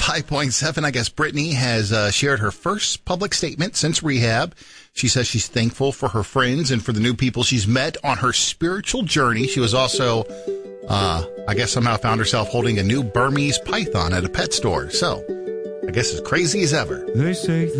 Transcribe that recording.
105.7. I guess Brittany has shared her first public statement since rehab. She says she's thankful for her friends and for the new people she's met on her spiritual journey. She was also, I guess somehow found herself holding a new Burmese python at a pet store. So, I guess as crazy as ever. They say